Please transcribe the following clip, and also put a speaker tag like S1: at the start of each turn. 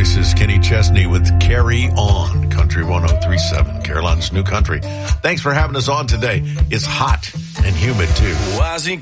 S1: voices, Kenny Chesney with Carry On, Country 103.7, Caroline's New Country. Thanks for having us on today. It's hot and humid, too.
S2: Why's he